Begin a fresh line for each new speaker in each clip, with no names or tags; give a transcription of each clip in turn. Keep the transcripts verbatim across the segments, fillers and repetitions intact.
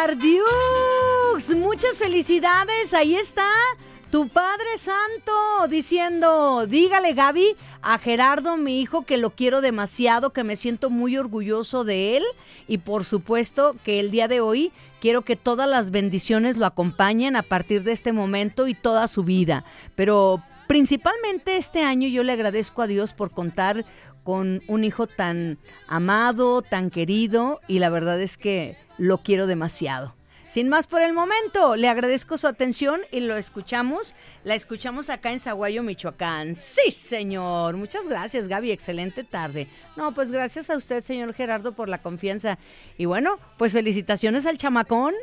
Gardiux, muchas felicidades, ahí está tu Padre Santo diciendo, dígale Gaby a Gerardo, mi hijo, que lo quiero demasiado, que me siento muy orgulloso de él y por supuesto que el día de hoy quiero que todas las bendiciones lo acompañen a partir de este momento y toda su vida, pero principalmente este año yo le agradezco a Dios por contar con un hijo tan amado, tan querido y la verdad es que lo quiero demasiado. Sin más por el momento, le agradezco su atención y lo escuchamos, la escuchamos acá en Zaguayo, Michoacán. Sí, señor. Muchas gracias, Gaby. Excelente tarde. No, pues gracias a usted, señor Gerardo, por la confianza. Y bueno, pues felicitaciones al chamacón.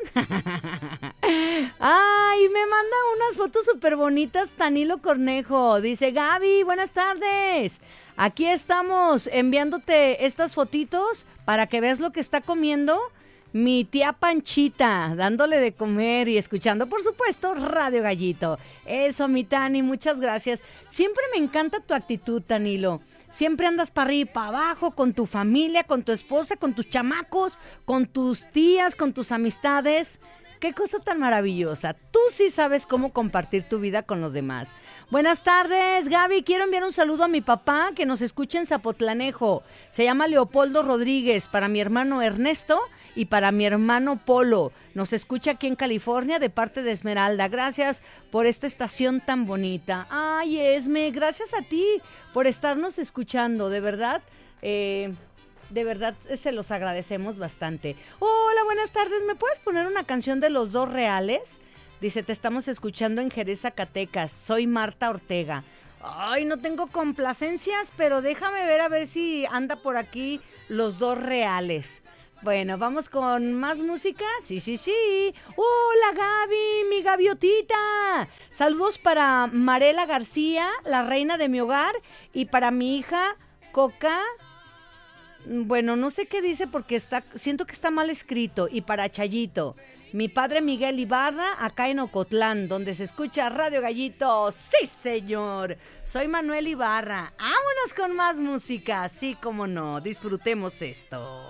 Ay, me manda unas fotos súper bonitas Tanilo Cornejo. Dice, Gaby, buenas tardes. Aquí estamos enviándote estas fotitos para que veas lo que está comiendo mi tía Panchita, dándole de comer y escuchando, por supuesto, Radio Gallito. Eso, mi Tani, muchas gracias. Siempre me encanta tu actitud, Tanilo. Siempre andas para arriba y para abajo con tu familia, con tu esposa, con tus chamacos, con tus tías, con tus amistades. Qué cosa tan maravillosa. Tú sí sabes cómo compartir tu vida con los demás. Buenas tardes, Gaby. Quiero enviar un saludo a mi papá que nos escucha en Zapotlanejo. Se llama Leopoldo Rodríguez, para mi hermano Ernesto y para mi hermano Polo. Nos escucha aquí en California de parte de Esmeralda. Gracias por esta estación tan bonita. Ay, Esme, gracias a ti por estarnos escuchando, de verdad. Eh... De verdad, se los agradecemos bastante. Hola, buenas tardes. ¿Me puedes poner una canción de Los Dos Reales? Dice, te estamos escuchando en Jerez, Zacatecas. Soy Marta Ortega. Ay, no tengo complacencias, pero déjame ver a ver si anda por aquí Los Dos Reales. Bueno, vamos con más música. Sí, sí, sí. Hola, Gaby, mi gaviotita. Saludos para Marela García, la reina de mi hogar, y para mi hija Coca. Bueno, no sé qué dice porque está, siento que está mal escrito. Y para Chayito, mi padre Miguel Ibarra, acá en Ocotlán, donde se escucha Radio Gallito. ¡Sí, señor! Soy Manuel Ibarra. ¡Vámonos con más música! Sí, cómo no, disfrutemos esto.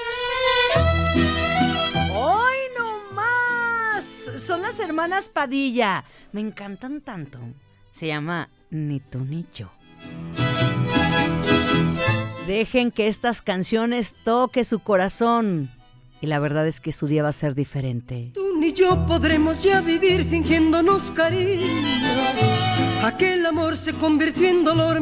¡Hoy no más! Son las hermanas Padilla. Me encantan tanto. Se llama Ni tú ni yo. Dejen que estas canciones toque su corazón. Y la verdad es que su día va a ser diferente.
Tú ni yo podremos ya vivir fingiéndonos cariño. Aquel amor se convirtió en dolor.